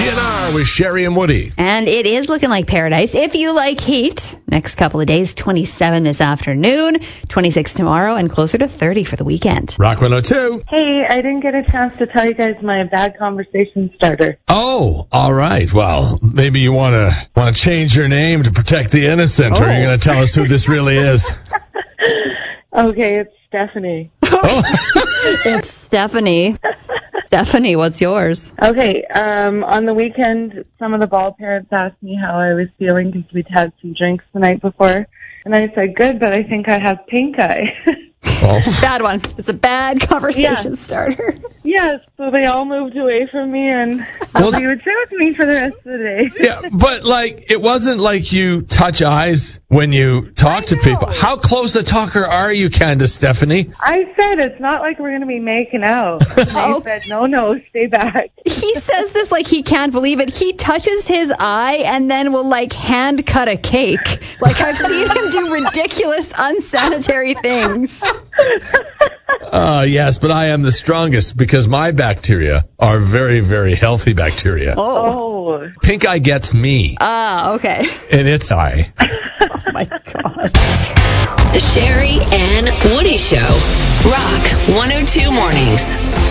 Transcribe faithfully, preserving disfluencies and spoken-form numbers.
D N R with Sherry and Woody. And it is looking like paradise. If you like heat, next couple of days, twenty-seven this afternoon, twenty-six tomorrow, and closer to thirty for the weekend. Rock one oh two. Hey, I didn't get a chance to tell you guys my bad conversation starter. Oh, all right. Well, maybe you want to want to change your name to protect the innocent, Oh. or you're going to tell us who this really is. Okay, it's Stephanie. It's Stephanie. Stephanie, what's yours? Okay, um, on the weekend, some of the ball parents asked me how I was feeling because we'd had some drinks the night before. And I said, good, but I think I have pink eye. Oh. Bad one. It's a bad conversation Yeah. starter. Yes, so they all moved away from me, and Well, nobody would sit with me for the rest of the day. Yeah, but like it wasn't like you touch eyes when you talk I to know. people. How close a talker are you, Candace Stephanie? I said it's not like we're going to be making out. And they Oh. said, no, no, stay back. He says this like he can't believe it. He touches his eye and then will like hand cut a cake. Like I've seen him do ridiculous, unsanitary things. Uh, yes, but I am the strongest because my bacteria are very, very healthy bacteria. Oh. Oh. Pink eye gets me Ah, okay. in its eye. Oh my God. The Sherry and Woody Show. Rock one oh two Mornings.